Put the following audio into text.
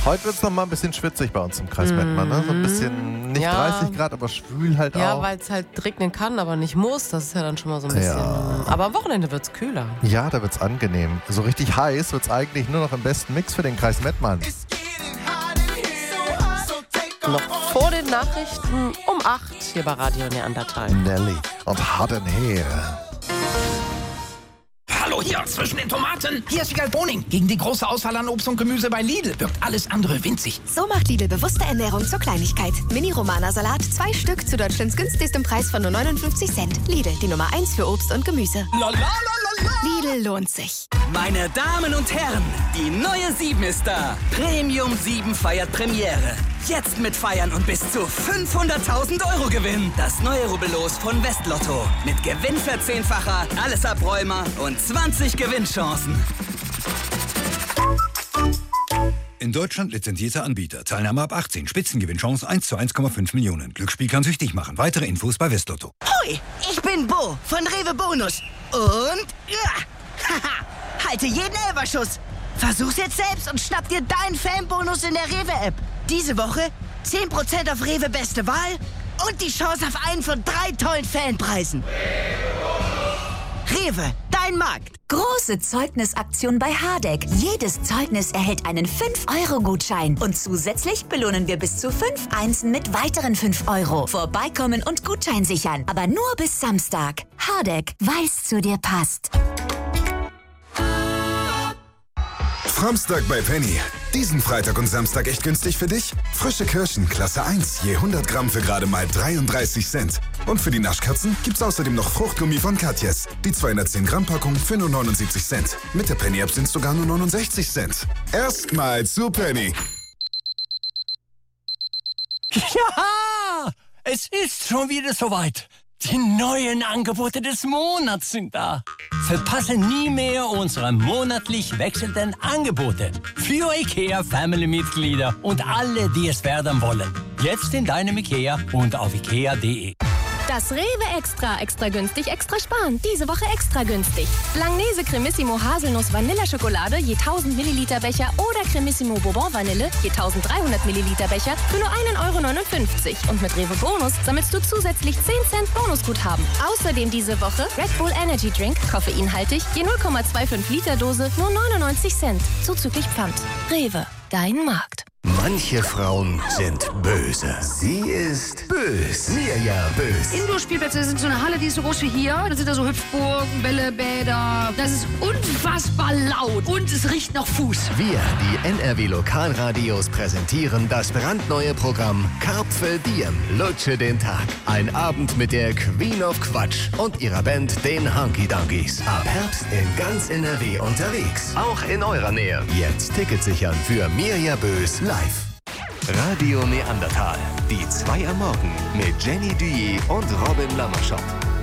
Heute wird es noch mal ein bisschen schwitzig bei uns im Kreis Mettmann. Ne? So ein bisschen, nicht 30 Grad, aber schwül halt auch. Ja, weil es halt regnen kann, aber nicht muss. Das ist ja dann schon mal so ein bisschen. Aber am Wochenende wird es kühler. Ja, da wird es angenehm. So richtig heiß wird es eigentlich nur noch im besten Mix für den Kreis Mettmann. Noch vor den Nachrichten um 8 hier bei Radio Neandertal. Nelly und Hot in Here. Hallo hier zwischen den Tomaten. Hier ist Wiegald Boning. Gegen die große Auswahl an Obst und Gemüse bei Lidl wirkt alles andere winzig. So macht Lidl bewusste Ernährung zur Kleinigkeit. Mini-Romana-Salat, 2 Stück zu Deutschlands günstigstem Preis von nur 59 Cent. Lidl, die Nummer 1 für Obst und Gemüse. Lidl lohnt sich. Meine Damen und Herren, die neue 7 ist da. Premium 7 feiert Premiere. Jetzt mitfeiern und bis zu 500.000 € gewinnen. Das neue Rubbellos von Westlotto. Mit Gewinnverzehnfacher, alles Abräumer und 20 Gewinnchancen. In Deutschland lizenzierter Anbieter. Teilnahme ab 18. Spitzengewinnchance 1 zu 1,5 Millionen. Glücksspiel kann süchtig machen. Weitere Infos bei Westlotto. Hoi, ich bin Bo von Rewe Bonus. Und halte jeden Elferschuss. Versuch's jetzt selbst und schnapp dir deinen Fanbonus in der Rewe-App. Diese Woche 10% auf Rewe Beste Wahl und die Chance auf einen von 3 tollen Fanpreisen. Rewe, dein Markt. Große Zeugnisaktion bei Hardegg. Jedes Zeugnis erhält einen 5-Euro-Gutschein. Und zusätzlich belohnen wir bis zu 5 Einsen mit weiteren 5 €. Vorbeikommen und Gutschein sichern. Aber nur bis Samstag. Hardegg, weil's zu dir passt. Samstag bei Penny. Diesen Freitag und Samstag echt günstig für dich? Frische Kirschen, Klasse 1, je 100 Gramm für gerade mal 33 Cent. Und für die Naschkatzen gibt's außerdem noch Fruchtgummi von Katjes. Die 210 Gramm Packung für nur 79 Cent. Mit der Penny-App sind's sogar nur 69 Cent. Erstmal zu Penny. Ja, es ist schon wieder soweit. Die neuen Angebote des Monats sind da. Verpasse nie mehr unsere monatlich wechselnden Angebote. Für IKEA-Family-Mitglieder und alle, die es werden wollen. Jetzt in deinem IKEA und auf ikea.de. Das Rewe Extra günstig, extra sparen. Diese Woche extra günstig. Langnese Cremissimo Haselnuss Vanilleschokolade je 1000 Milliliter Becher oder Cremissimo Bourbon Vanille je 1300 Milliliter Becher für nur 1,59 €. Und mit Rewe Bonus sammelst du zusätzlich 10 Cent Bonusguthaben. Außerdem diese Woche Red Bull Energy Drink, koffeinhaltig, je 0,25 Liter Dose, nur 99 Cent. Zuzüglich Pfand. Rewe, dein Markt. Manche Frauen sind böse. Sie ist bös. Mirja Bös. Indoor-Spielplätze sind so eine Halle, die ist so groß wie hier. Da sind da so Hüpfburgen, Bälle, Bäder. Das ist unfassbar laut und es riecht nach Fuß. Wir, die NRW-Lokalradios, präsentieren das brandneue Programm Karpfe Diem, Lutsche den Tag. Ein Abend mit der Queen of Quatsch und ihrer Band, den Hunky Dunkies. Ab Herbst in ganz NRW unterwegs. Auch in eurer Nähe. Jetzt Tickets sichern für Mirja Bös live. Radio Neandertal. Die 2 am Morgen mit Jenny Duyer und Robin Lammerschott.